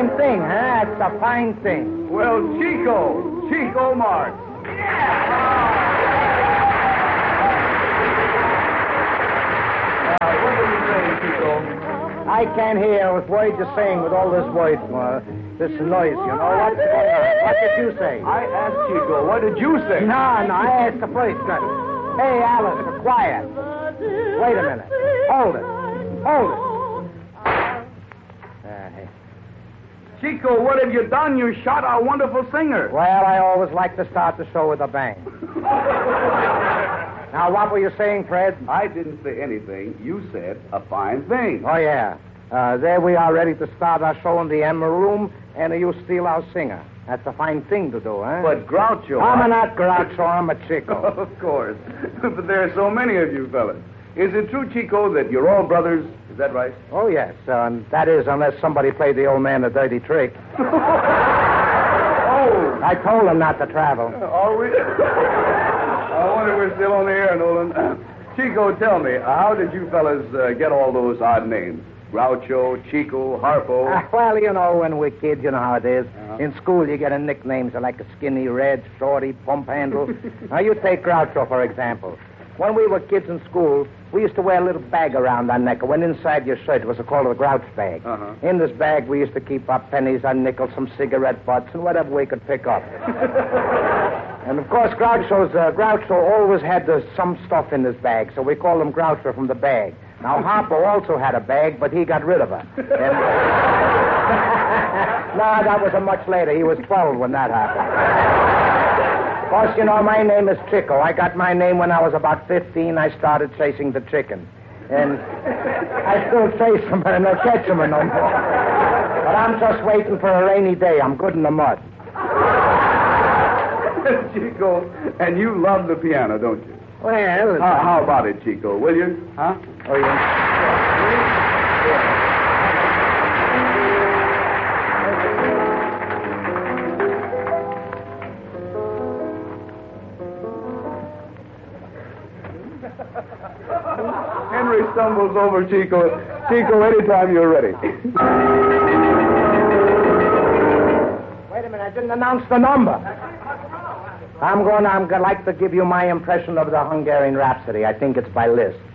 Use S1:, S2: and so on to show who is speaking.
S1: fine thing, huh? It's a fine thing.
S2: Well, Chico Marx. What were you saying, Chico?
S1: I can't hear what words you're saying with all this voice, this noise, you know. What's going on? What did you say?
S2: I asked Chico, what did you say?
S1: No, I asked the first guy. Hey, Alice, quiet. Wait a minute. Hold it.
S2: Chico, what have you done? You shot our wonderful singer.
S1: Well, I always like to start the show with a bang. Now, what were you saying, Fred?
S2: I didn't say anything. You said a fine thing.
S1: Oh, yeah. There we are ready to start our show in the Emerald Room, and you steal our singer. That's a fine thing to do, huh?
S2: But Groucho...
S1: I'm not Groucho, I'm a Chico.
S2: Of course. But there are so many of you fellas. Is it true, Chico, that you're all brothers? Is that right?
S1: Oh, yes. That is, unless somebody played the old man a dirty trick.
S2: Oh!
S1: I told him not to travel.
S2: Are we? I wonder we're still on the air, Nolan. Chico, tell me, how did you fellas get all those odd names? Groucho, Chico, Harpo.
S1: Well, you know, when we're kids, you know how it is. Uh-huh. In school, you get a nicknames like a Skinny Red, Shorty, Pump Handle. Now, you take Groucho, for example. When we were kids in school, we used to wear a little bag around our neck. It went inside your shirt. It was called a grouch bag.
S2: Uh-huh.
S1: In this bag, we used to keep our pennies, our nickels, some cigarette butts, and whatever we could pick up. And, of course, Groucho always had some stuff in his bag, so we called him Groucho from the bag. Now, Harpo also had a bag, but he got rid of her. And, no, that was much later. He was 12 when that happened. Of course, you know, my name is Chico. I got my name when I was about 15. I started chasing the chicken. And I still chase them, but I don't catch them no more. But I'm just waiting for a rainy day. I'm good in the mud.
S2: Chico, and you love the piano, don't you?
S1: Well...
S2: How about it, Chico? Will you? Huh?
S1: Oh, yeah.
S2: Henry stumbles over Chico. Chico, anytime you're ready.
S1: Wait a minute, I didn't announce the number. I'm going to like to give you my impression of the Hungarian Rhapsody. I think it's by Liszt.